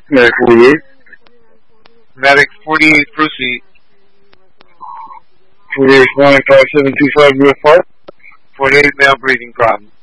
Medic 48. Medic 48, proceed. 48 15725 UFR. 48, male breathing problem.